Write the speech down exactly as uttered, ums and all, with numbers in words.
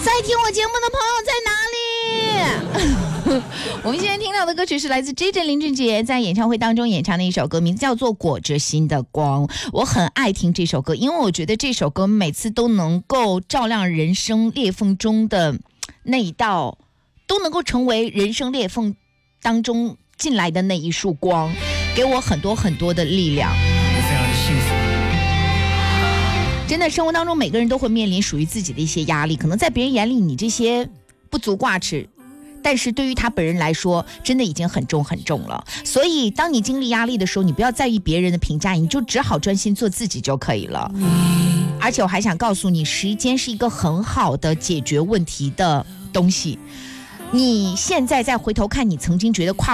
在听我节目的朋友在哪里？我们现在听到的歌曲是来自 J J 林俊杰在演唱会当中演唱的一首歌，名字叫做《裹着心的光》。我很爱听这首歌，因为我觉得这首歌每次都能够照亮人生裂缝中的那一道，都能够成为人生裂缝当中进来的那一束光，给我很多很多的力量。 我非常的幸福。 真的，生活当中每个人都会面临属于自己的一些压力，可能在别人眼里你这些不足挂齿，但是对于他本人来说真的已经很重很重了。所以当你经历压力的时候，你不要在意别人的评价，你就只好专心做自己就可以了。而且我还想告诉你，时间是一个很好的解决问题的东西。你现在再回头看你曾经觉得跨